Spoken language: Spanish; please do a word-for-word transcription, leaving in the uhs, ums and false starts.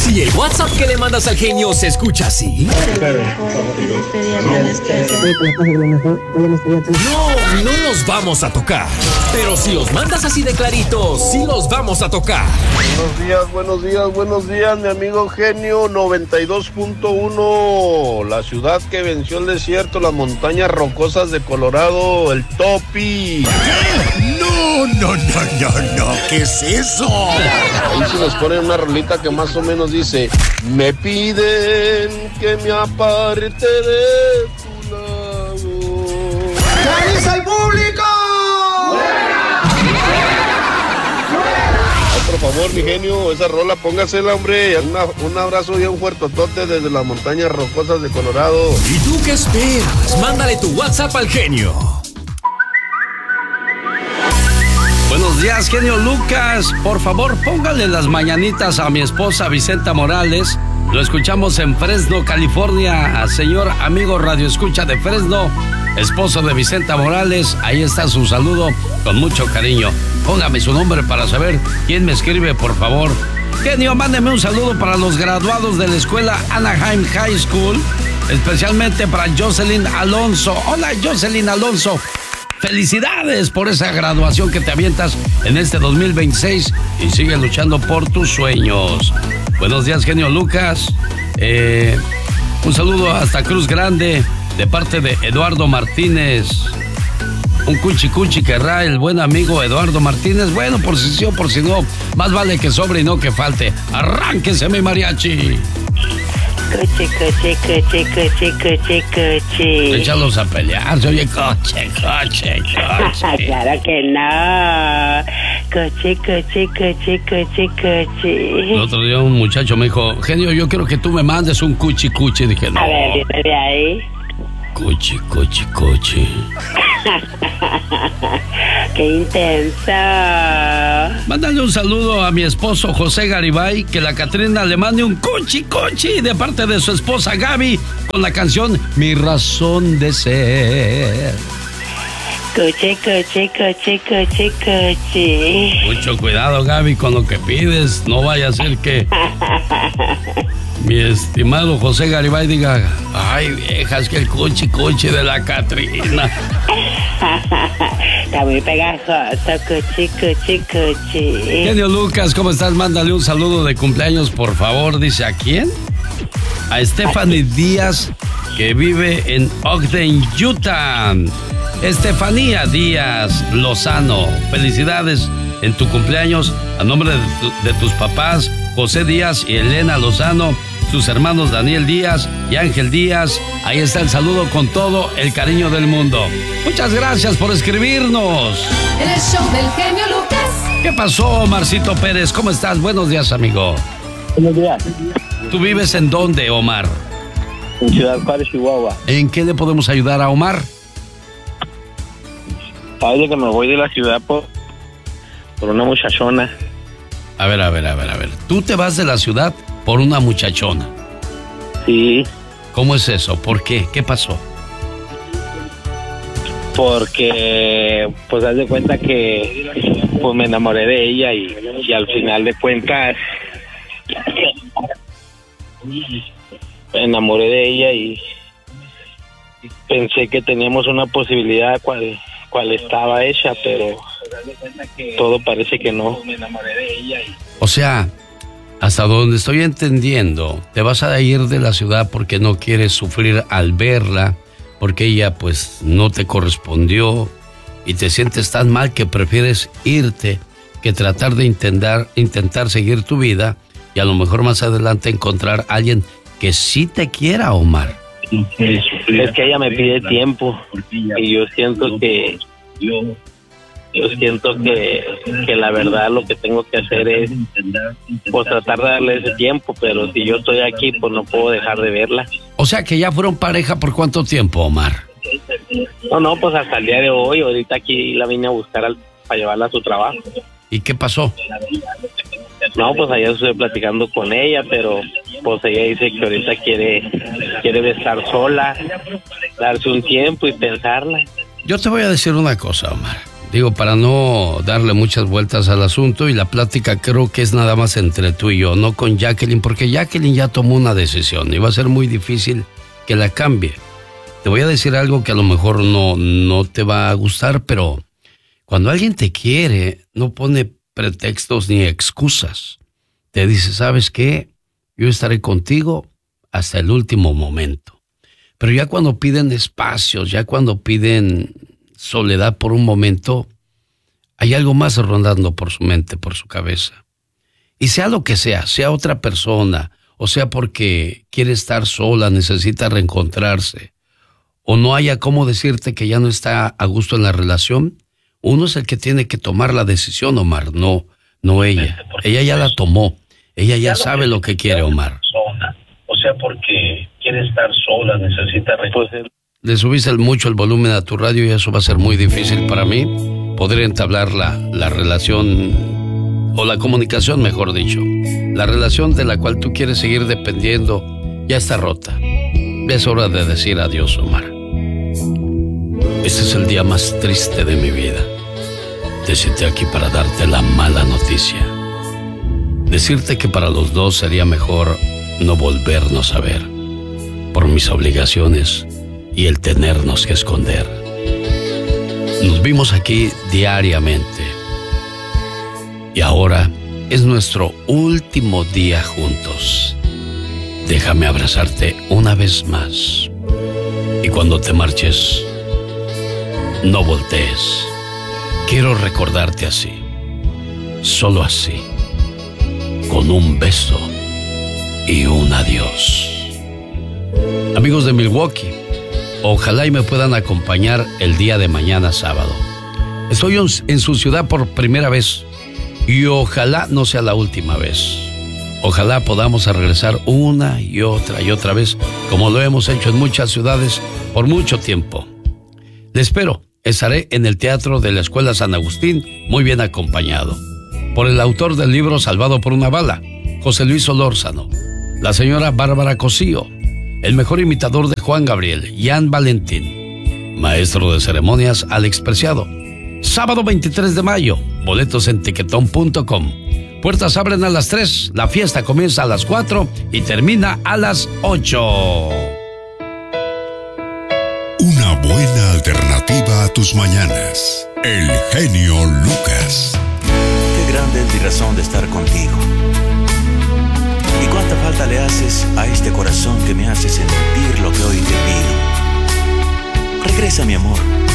Si el WhatsApp que le mandas al genio se escucha así. No, no los vamos a tocar. Pero si los mandas así de claritos, sí los vamos a tocar. Buenos días, buenos días, buenos días, mi amigo genio noventa y dos punto uno. La ciudad que venció el desierto, las montañas rocosas de Colorado, el Topi. No, no, no, no, no, ¿qué es eso? Ahí se nos pone una rolita que más o menos dice: me piden que me aparte de tu lado. ¿Qué dice el público? Por favor, mi genio, esa rola, póngasela, hombre. Una, un abrazo y un fuertotote desde las montañas rocosas de Colorado. ¿Y tú qué esperas? Mándale tu WhatsApp al genio. Buenos días, genio Lucas. Por favor, póngale las mañanitas a mi esposa Vicenta Morales. Lo escuchamos en Fresno, California. Señor amigo Radio Escucha de Fresno, esposo de Vicenta Morales, ahí está su saludo con mucho cariño. Póngame su nombre para saber quién me escribe, por favor. Genio, mándeme un saludo para los graduados de la escuela Anaheim High School, especialmente para Jocelyn Alonso. Hola, Jocelyn Alonso. Felicidades por esa graduación que te avientas en este dos mil veintiséis y sigue luchando por tus sueños. Buenos días, genio Lucas. Eh, un saludo hasta Cruz Grande de parte de Eduardo Martínez. Un cuchi cuchi querrá el buen amigo Eduardo Martínez. Bueno, por si sí o por si no, más vale que sobre y no que falte. ¡Arránquese, mi mariachi! Coche, coche, coche, coche, coche, coche. Échalos a pelear, se oye coche, coche, coche. Claro que no. Coche, coche, coche, coche, coche. El otro día un muchacho me dijo: genio, yo quiero que tú me mandes un cuchi cuchi. Dije, no. A ver, dime de ahí. Cuchi, cuchi, cuchi. ¡Qué intenso! Mándale un saludo a mi esposo José Garibay, que la Catrina le mande un cuchi cuchi de parte de su esposa Gaby con la canción Mi Razón de Ser. Coche, coche, coche, coche, coche. Mucho cuidado, Gaby, con lo que pides. No vaya a ser que mi estimado José Garibay diga: ay, vieja, es que el cuchi cuchi de la Catrina. Está muy pegajoso, coche, coche, coche. Genio Lucas, ¿cómo estás? Mándale un saludo de cumpleaños, por favor. Dice: ¿a quién? A Stephanie Díaz, que vive en Ogden, Utah. Estefanía Díaz Lozano, felicidades en tu cumpleaños a nombre de, tu, de tus papás José Díaz y Elena Lozano, sus hermanos Daniel Díaz y Ángel Díaz. Ahí está el saludo con todo el cariño del mundo. Muchas gracias por escribirnos. El show del genio Lucas. ¿Qué pasó, Marcito Pérez? ¿Cómo estás? Buenos días, amigo. Buenos días. ¿Tú vives en dónde, Omar? En Ciudad Juárez, Chihuahua. ¿En qué le podemos ayudar a Omar? Sabes que me voy de la ciudad por, por una muchachona. A ver, a ver, a ver, a ver. ¿Tú te vas de la ciudad por una muchachona? Sí. ¿Cómo es eso? ¿Por qué? ¿Qué pasó? Porque, pues, haz de cuenta que pues me enamoré de ella y, y al final de cuentas me enamoré de ella y pensé que teníamos una posibilidad cual, cual estaba hecha, pero todo parece que no. O sea, hasta donde estoy entendiendo, te vas a ir de la ciudad porque no quieres sufrir al verla, porque ella pues no te correspondió y te sientes tan mal que prefieres irte que tratar de intentar, intentar seguir tu vida y a lo mejor más adelante encontrar a alguien que sí te quiera, Omar. Es que ella me pide tiempo y yo siento que yo yo siento que, que la verdad lo que tengo que hacer es pues tratar de darle ese tiempo, pero si yo estoy aquí pues no puedo dejar de verla. O sea que ya fueron pareja ¿por cuánto tiempo, Omar? No, no, pues hasta el día de hoy. Ahorita aquí la vine a buscar al, para llevarla a su trabajo. ¿Y qué pasó? No, pues ayer estuve platicando con ella, pero pues ella dice que ahorita quiere quiere estar sola, darse un tiempo y pensarla. Yo te voy a decir una cosa, Omar. Digo, para no darle muchas vueltas al asunto, y la plática creo que es nada más entre tú y yo, no con Jacqueline, porque Jacqueline ya tomó una decisión y va a ser muy difícil que la cambie. Te voy a decir algo que a lo mejor no, no te va a gustar, pero cuando alguien te quiere, no pone pretextos ni excusas. Te dice, ¿sabes qué? Yo estaré contigo hasta el último momento. Pero ya cuando piden espacios, ya cuando piden soledad por un momento, hay algo más rondando por su mente, por su cabeza. Y sea lo que sea, sea otra persona, o sea porque quiere estar sola, necesita reencontrarse, o no haya cómo decirte que ya no está a gusto en la relación, uno es el que tiene que tomar la decisión, Omar, no, no ella. Ella ya la tomó, ella ya sabe lo que quiere, Omar. O sea porque quiere estar sola, necesita reencontrarse. Le subiste mucho el volumen a tu radio y eso va a ser muy difícil para mí poder entablar la, la relación, o la comunicación, mejor dicho. La relación de la cual tú quieres seguir dependiendo ya está rota. Es hora de decir adiós, Omar. Este es el día más triste de mi vida. Decirte aquí para darte la mala noticia. Decirte que para los dos sería mejor no volvernos a ver, por mis obligaciones y el tenernos que esconder. Nos vimos aquí diariamente y ahora es nuestro último día juntos. Déjame abrazarte una vez más y cuando te marches, no voltees. Quiero recordarte así, solo así, con un beso y un adiós. Amigos de Milwaukee, ojalá y me puedan acompañar el día de mañana sábado. Estoy en su ciudad por primera vez y ojalá no sea la última vez. Ojalá podamos regresar una y otra y otra vez, como lo hemos hecho en muchas ciudades por mucho tiempo. Le espero. Estaré en el Teatro de la Escuela San Agustín, muy bien acompañado por el autor del libro Salvado por una bala, José Luis Solórzano, la señora Bárbara Cosío, el mejor imitador de Juan Gabriel, Ian Valentín, maestro de ceremonias, Alex Preciado. Sábado veintitrés de mayo, boletos en tiquetón punto com. Puertas abren a las tres, la fiesta comienza a las cuatro y termina a las ocho. Una buena alternativa a tus mañanas. El genio Lucas. Qué grande es mi razón de estar contigo. Y cuánta falta le haces a este corazón que me hace sentir lo que hoy te pido. Regresa, mi amor.